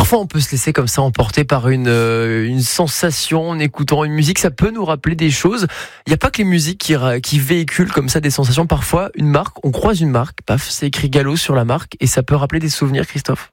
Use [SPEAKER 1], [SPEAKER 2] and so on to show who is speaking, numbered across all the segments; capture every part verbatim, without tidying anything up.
[SPEAKER 1] Parfois, on peut se laisser comme ça emporter par une, euh, une sensation en écoutant une musique. Ça peut nous rappeler des choses. Il n'y a pas que les musiques qui, qui véhiculent comme ça des sensations. Parfois, une marque, on croise une marque, paf, c'est écrit Gallo sur la marque et ça peut rappeler des souvenirs, Christophe.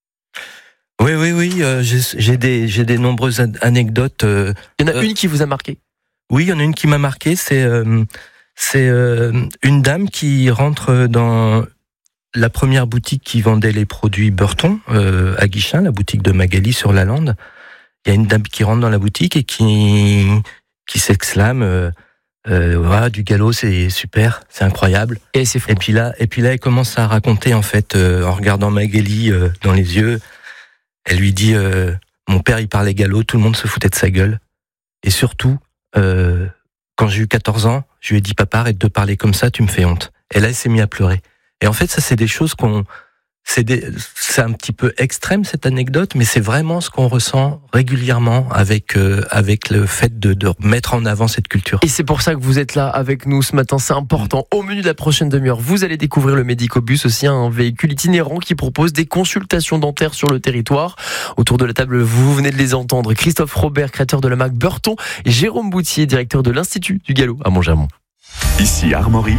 [SPEAKER 2] Oui, oui, oui. Euh, j'ai, j'ai des, j'ai des nombreuses anecdotes. Euh,
[SPEAKER 1] il y en a
[SPEAKER 2] euh,
[SPEAKER 1] une qui vous a marqué.
[SPEAKER 2] Oui, il y en a une qui m'a marqué. C'est, euh, c'est euh, une dame qui rentre dans la première boutique qui vendait les produits Burton euh, à Guichin, la boutique de Magali sur la Lande. Il y a une dame qui rentre dans la boutique et qui qui s'exclame euh, euh, ouais, du Gallo, c'est super, c'est incroyable.
[SPEAKER 1] Et c'est fou.
[SPEAKER 2] Et puis là, et puis là, elle commence à raconter en fait euh, en regardant Magali euh, dans les yeux. Elle lui dit euh, mon père il parlait Gallo, tout le monde se foutait de sa gueule. Et surtout, euh, quand j'ai eu quatorze ans, je lui ai dit papa, arrête de parler comme ça, tu me fais honte. Et là, elle s'est mise à pleurer. Et en fait, ça, c'est des choses qu'on, c'est des, c'est un petit peu extrême cette anecdote, mais c'est vraiment ce qu'on ressent régulièrement avec euh, avec le fait de, de mettre en avant cette culture.
[SPEAKER 1] Et c'est pour ça que vous êtes là avec nous ce matin, c'est important. Au menu de la prochaine demi-heure, vous allez découvrir le Médicobus, aussi un véhicule itinérant qui propose des consultations dentaires sur le territoire. Autour de la table, vous venez de les entendre, Christophe Robert, créateur de la marque Burton, et Jérôme Boutier, directeur de l'Institut du Gallo à Montgermont.
[SPEAKER 3] Ici Armorique,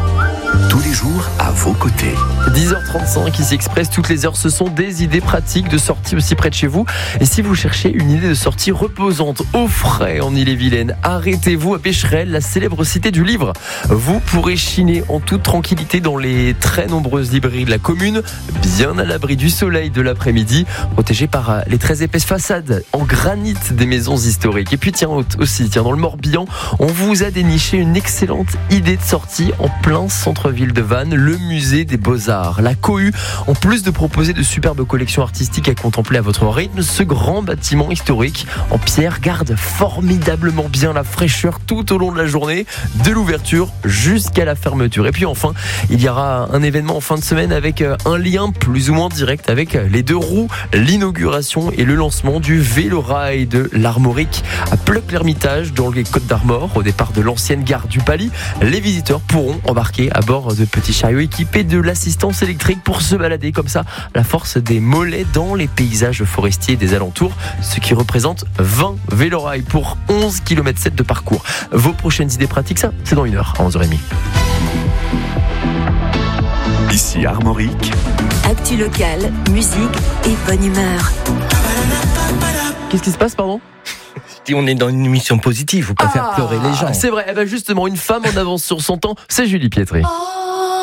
[SPEAKER 3] tous les jours à vos côtés.
[SPEAKER 1] dix heures trente-cinq, ici Express, toutes les heures, ce sont des idées pratiques de sortie aussi près de chez vous. Et si vous cherchez une idée de sortie reposante, au frais en Ille-et-Vilaine, arrêtez-vous à Becherel, la célèbre cité du livre. Vous pourrez chiner en toute tranquillité dans les très nombreuses librairies de la commune, bien à l'abri du soleil de l'après-midi, protégé par les très épaisses façades en granit des maisons historiques. Et puis tiens aussi, tiens, dans le Morbihan, on vous a déniché une excellente idée de sortie en plein centre-ville de Vannes, le musée des Beaux-Arts. La Cohue, en plus de proposer de superbes collections artistiques à contempler à votre rythme, ce grand bâtiment historique en pierre garde formidablement bien la fraîcheur tout au long de la journée, de l'ouverture jusqu'à la fermeture. Et puis enfin, il y aura un événement en fin de semaine avec un lien plus ou moins direct avec les deux roues, l'inauguration et le lancement du vélo-rail de l'Armorique à Pleuc-l'Hermitage dans les Côtes d'Armor, au départ de l'ancienne gare du Palis. Les visiteurs pourront embarquer à bord de petits chariots équipés de l'assistance électrique pour se balader comme ça, la force des mollets dans les paysages forestiers des alentours, ce qui représente vingt vélorails pour onze kilomètres sept de parcours. Vos prochaines idées pratiques, ça, c'est dans une heure, à onze heures trente.
[SPEAKER 3] Ici Armorique.
[SPEAKER 4] Actu locale, musique et bonne humeur.
[SPEAKER 1] Qu'est-ce qui se passe, pardon ?
[SPEAKER 2] Si on est dans une émission positive, faut pas
[SPEAKER 1] ah,
[SPEAKER 2] faire pleurer les gens.
[SPEAKER 1] C'est vrai, eh ben justement, une femme en avance sur son temps, c'est Julie Pietri. Oh.